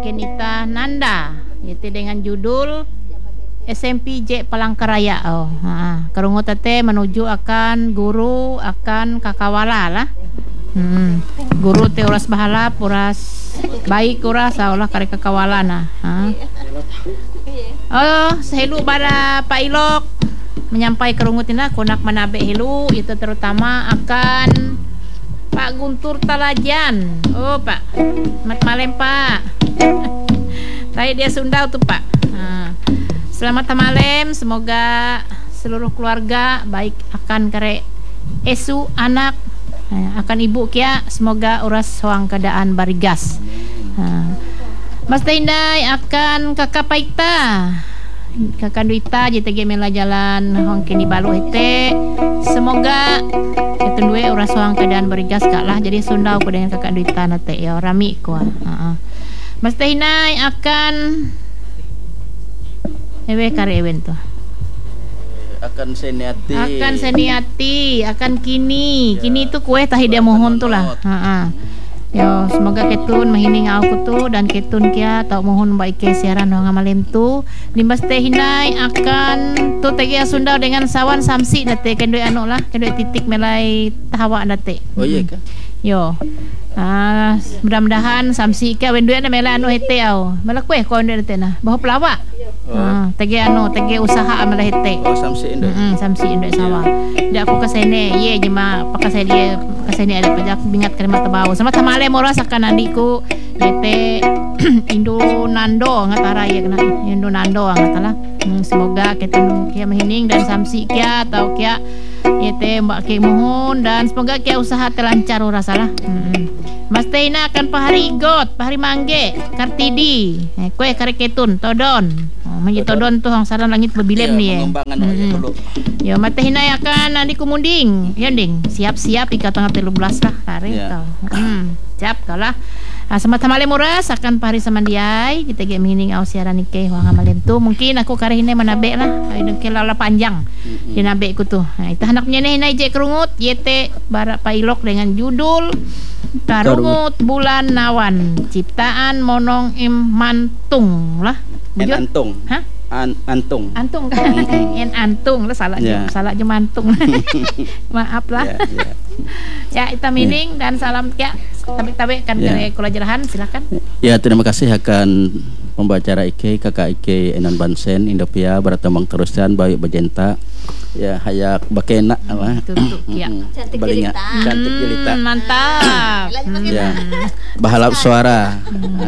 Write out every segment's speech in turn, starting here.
Kenita Nanda yaitu dengan judul SMPJ Palangkaraya. Karungut tete menuju akan guru akan kakawala lah. Guru te uras bahalap uras baik uras saulah kare kakawala na. Sehelu pada Pak Ilok menyampai kerungutina konak manabe helu itu terutama akan Pak Guntur Talajan. Pak mat malem Pak. Tadi dia Sunda tuh Pak. Selamat malem, semoga seluruh keluarga baik akan kare esu anak akan ibu kia semoga uras soang keadaan barigas. Mas Tindai akan kakak Paita kakak Duita JTG Mela Jalan Hongkini Balu hete semoga itu dua uras soang keadaan barigas kak lah jadi Sunda aku dengan kakak Duita nate ya rami ku. Mas Tindai akan kare event tuh akan seniati akan kini itu kue tahi dia mohon tuh lah. Yo semoga ketun mahining aku tuh dan ketun kia tau mohon baik ke siaran doang amalem tuh limbas teh hinai akan tuh tegi Sunda dengan sawan samsi nate kendoi anu lah kendoi titik melai tahawa nate. Oh iya kah? Yo mudah-mudahan samsi kia wendoi na melai anu hete au melak kue ko ndoi nate nah bahu pelawak. Tegi usaha amala hete. Samsi indoi. Samsi indoi sawa. Dia aku kesene ye jema pakasai dia kesene ada pajak bingat kerema tabau. Sama tamale moras akan adikku yete Indo Nando ngatara ya kena Indo Nando ngatala. Semoga ketun kia mahining dan samsi kia atau kia yete mbak ke mohon dan semoga kia usaha telancar urasalah. Mas Teina akan pahari igot, pahari mangge, kartidi, kue kare ketun, todon. Menjadi todon tuh hang saran langit bebilem nih ya. Mas Teina akan nanti kumunding, ya ding, siap-siap ikat tanggal 13 lah kare tau. Siap kalah. Sama tamale muras akan pahari samandiai kita ge mining au siaran ike wang amalem tuh mungkin aku kare hine manabe lah ayo kelala panjang dinabe ku tuh. Itu anaknya nih je kerungut yete barak Pailok dengan judul Karungut Bulan Nawan ciptaan Monong Mantung lah. Antung. Hah? Antung kan antung lah salah aja mantung. Maaf lah. Ya kita mining dan salam kia tabe kan dari Kulajerahan silakan. Ya terima kasih akan pembacara Ike kakak Ike Enan Bansen Indopia beratamang terusan baik bajenta ya hayak bakena apa cantik jelita mantap ya bahalap suara.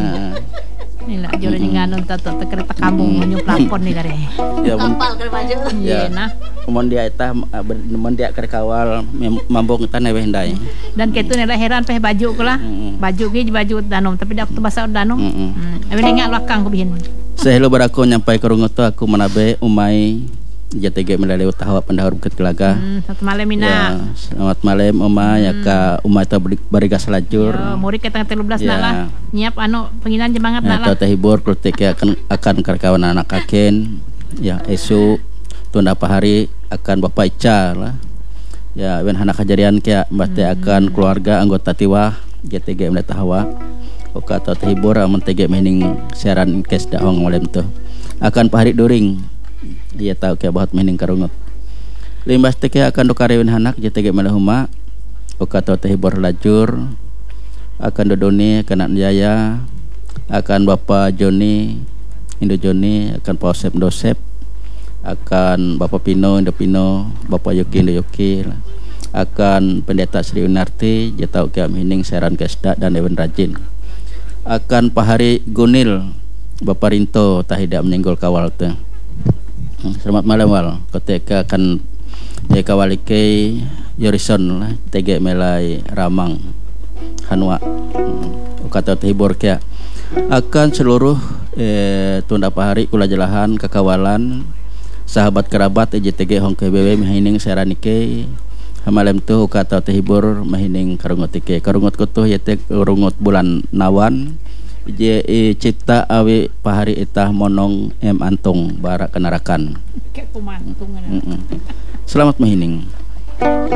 Nila jore nganun tato kereta kamu nyup lapor nih kare. Ya kapal kare baju. Iya nah. Mun dia eta mun dia kare kawal mambung eta newe hendai. Dan kitu nila heran peh baju kula. Baju ge baju danom tapi dak tu basa danom. Abi nengak lakang ku bihin. Sehelo baraku nyampai kerungut tu aku manabe umai JTG melalui tahawa pendahar Bukit Gelaga. Selamat malam Mina. Ya, selamat malam Oma ya ka Uma itu barigas lajur. Ya, murid ke tanggal 13 lah. Nyiap anu penginan jemangat lah. Teh hibur kritik akan karkawan anak aken. Ya esu tunda pahari akan Bapak Ica lah. Ya wen anak kejadian kia mbate akan keluarga anggota tiwah JTG melalui tahawa. Oka teh hibur amun TG mening siaran kes dahong malam tu. Akan pahari during dia tahu ke bahat mening karungut limbas teke akan dokarewin hanak JTG melahuma oka tau tehibor lajur akan dodoni akan jaya akan Bapak Joni Indo Joni akan Pak Dosep akan Bapak Pino Indo Pino Bapak Yoki Indo Yoki akan Pendeta Sri Unarti dia tahu ke mening seran kesda dan Dewan Rajin akan Pahari Gunil Bapak Rinto tahidak menyenggol kawal tu. Selamat malam wal. Ketika akan kawal ke Yorison lah TG melai Ramang Hanwa. Kata hibur kia akan seluruh tunda pahari Kulajelahan kakawalan sahabat kerabat JTG Hong KBW mahining seranike hamalem tu kata hibur mahining karungut ike karungut kutuh yete karungut bulan Nawan je cipta awi pahari itah monong antung barak kenarakan. Kayak pemantung. Selamat mahining.